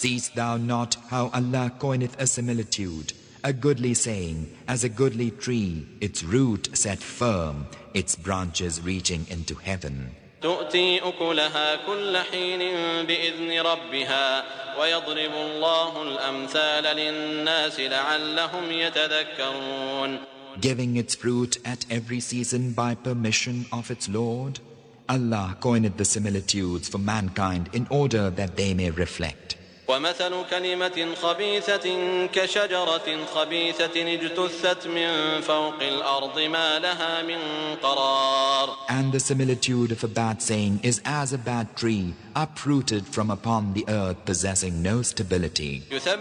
Seest thou not how Allah coineth a similitude, a goodly saying, as a goodly tree, its root set firm, its branches reaching into heaven. تؤتي أكلها كل حين بإذن ربها ويضرب الله الأمثال للناس لعلهم يتذكرون. Giving its fruit at every season by permission of its Lord, Allah coined the similitudes for mankind in order that they may reflect. ومثل كلمة خبيثة كشجرة خبيثة اجتثت من فوق الأرض ما لها من قرار. And the similitude of a bad saying is as a bad tree uprooted from upon the earth possessing no stability.